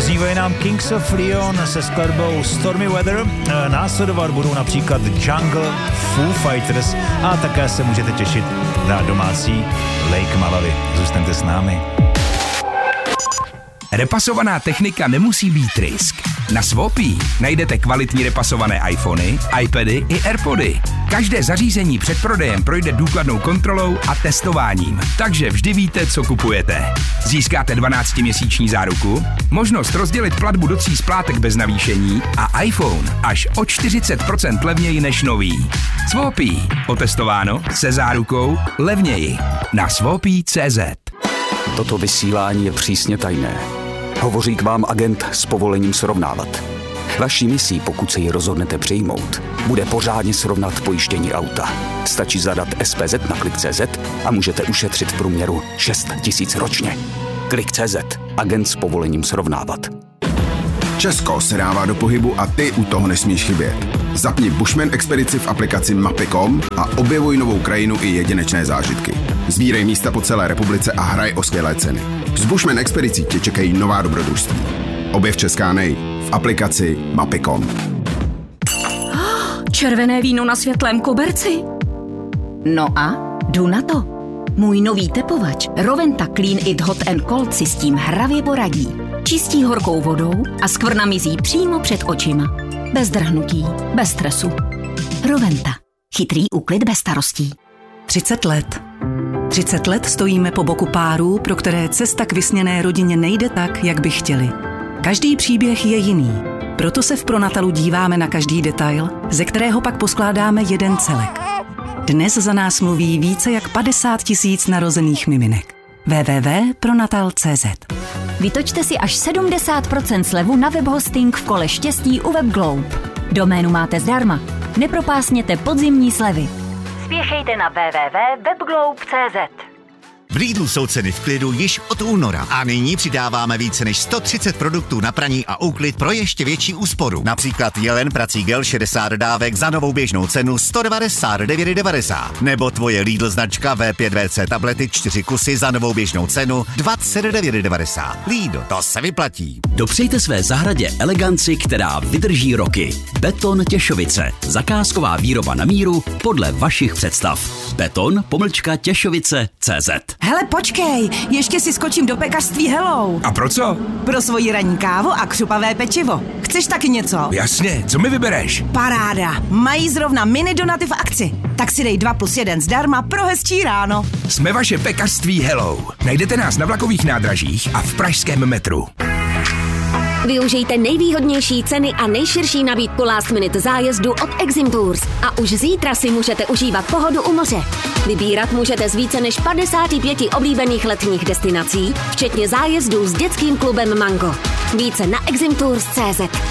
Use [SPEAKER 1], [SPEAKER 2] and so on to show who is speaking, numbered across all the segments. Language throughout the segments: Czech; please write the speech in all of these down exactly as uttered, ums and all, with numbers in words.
[SPEAKER 1] Dozývají nám Kings of Leon se skladbou Stormy Weather. Následovat budou například Jungle, Foo Fighters a také se můžete těšit na domácí Lake Malawi. Zůstaňte s námi.
[SPEAKER 2] Repasovaná technika nemusí být risk. Na Swapy najdete kvalitní repasované iPhony, iPady i AirPody. Každé zařízení před prodejem projde důkladnou kontrolou a testováním, takže vždy víte, co kupujete. Získáte dvanáctiměsíční záruku, možnost rozdělit platbu do tří splátek bez navýšení a iPhone až o čtyřicet procent levněji než nový. Swapy. Otestováno se zárukou levněji na swapy tečka cé zet.
[SPEAKER 3] Toto vysílání je přísně tajné. Hovoří k vám agent s povolením srovnávat. Vaší misí, pokud se ji rozhodnete přijmout, bude pořádně srovnat pojištění auta. Stačí zadat S P Z na klik tečka cé zet a můžete ušetřit v průměru šest tisíc ročně. klik tečka cé zet. Agent s povolením srovnávat.
[SPEAKER 4] Česko se dává do pohybu a ty u toho nesmíš chybět. Zapni Bushman expedici v aplikaci Mapy tečka com a objevuj novou krajinu i jedinečné zážitky. Sbírej místa po celé republice a hraj o skvělé ceny. S Bushman expedicí tě čekají nová dobrodružství. Objev Česká nej v aplikaci Mapy tečka com.
[SPEAKER 5] Červené víno na světlém koberci. No a jdu na to. Můj nový tepovač Roventa Clean It Hot and Cold si s tím hravě poradí. Čistí horkou vodou a skvrna mizí přímo před očima. Bez drhnutí, bez stresu. Roventa. Chytrý úklid bez starostí.
[SPEAKER 6] třicet let. třicet let stojíme po boku párů, pro které cesta k vysněné rodině nejde tak, jak by chtěli. Každý příběh je jiný. Proto se v Pronatalu díváme na každý detail, ze kterého pak poskládáme jeden celek. Dnes za nás mluví více jak padesát tisíc narozených miminek. w w w tečka pronatal tečka cé zet.
[SPEAKER 5] Vytočte si až sedmdesát procent slevu na webhosting v kole štěstí u WebGlobe. Doménu máte zdarma. Nepropásněte podzimní slevy. Spěchejte na w w w tečka webglobe tečka cé zet.
[SPEAKER 7] V Lidlu jsou ceny v klidu již od února a nyní přidáváme více než sto třicet produktů na praní a úklid pro ještě větší úsporu. Například Jelen prací gel šedesát dávek za novou běžnou cenu sto devadesát devět devadesát. Nebo tvoje Lidl značka V pět V C tablety čtyři kusy za novou běžnou cenu dvacet devět devadesát. Lidl, to se vyplatí.
[SPEAKER 8] Dopřejte své zahradě eleganci, která vydrží roky. Beton Těšovice. Zakázková výroba na míru podle vašich představ. Beton pomlčka Těšovice tečka cé zet.
[SPEAKER 9] Hele, počkej, ještě si skočím do pekařství Hello.
[SPEAKER 2] A pro co?
[SPEAKER 9] Pro svoji ranní kávu a křupavé pečivo. Chceš taky něco?
[SPEAKER 2] Jasně, co mi vybereš?
[SPEAKER 9] Paráda, mají zrovna mini donaty v akci. Tak si dej dva plus jeden zdarma pro hezčí ráno.
[SPEAKER 2] Jsme vaše pekařství Hello. Najdete nás na vlakových nádražích a v pražském metru.
[SPEAKER 10] Využijte nejvýhodnější ceny a nejširší nabídku last minute zájezdu od Exim Tours. A už zítra si můžete užívat pohodu u moře. Vybírat můžete z více než padesáti pěti oblíbených letních destinací, včetně zájezdů s dětským klubem Mango. Více na exim tours tečka cé zet.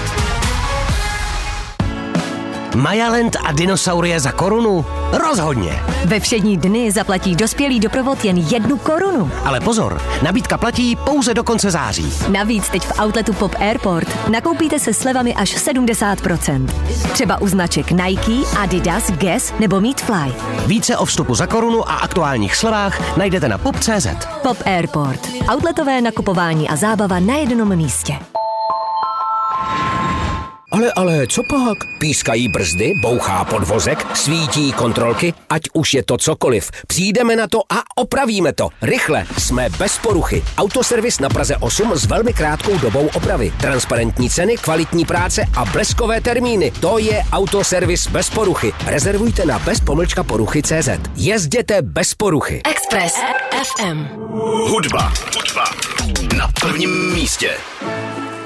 [SPEAKER 11] Majaland a dinosaurie za korunu? Rozhodně.
[SPEAKER 12] Ve všední dny zaplatí dospělý doprovod jen jednu korunu.
[SPEAKER 11] Ale pozor, nabídka platí pouze do konce září.
[SPEAKER 12] Navíc teď v outletu Pop Airport nakoupíte se slevami až sedmdesát procent. Třeba u značek Nike, Adidas, Guess nebo Meatfly.
[SPEAKER 11] Více o vstupu za korunu a aktuálních slevách najdete na pop tečka cé zet.
[SPEAKER 12] Pop Airport. Outletové nakupování a zábava na jednom místě.
[SPEAKER 11] Ale, ale, co pak? Pískají brzdy, bouchá podvozek, svítí kontrolky, ať už je to cokoliv. Přijdeme na to a opravíme to. Rychle, jsme bez poruchy. Autoservis na Praze osm s velmi krátkou dobou opravy. Transparentní ceny, kvalitní práce a bleskové termíny. To je Autoservis bez poruchy. Rezervujte na bez pomlčka poruchy tečka cé zet. Jezděte bez poruchy.
[SPEAKER 10] Express F M.
[SPEAKER 8] Hudba. Hudba. Na prvním místě.